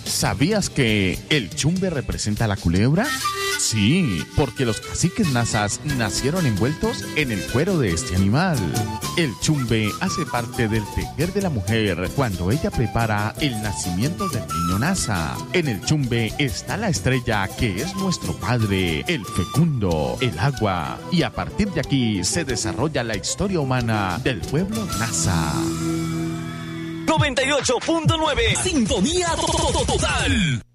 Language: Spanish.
¿Sabías que el chumbe representa a la culebra? Sí, porque los caciques nazas nacieron envueltos en el cuero de este animal. El chumbe hace parte del tejer de la mujer cuando ella prepara el nacimiento del niño nasa. En el chumbe está la estrella que es nuestro padre, el fecundo, el agua. Y a partir de aquí se desarrolla la historia humana del pueblo nasa. 98.9 Sintonía total.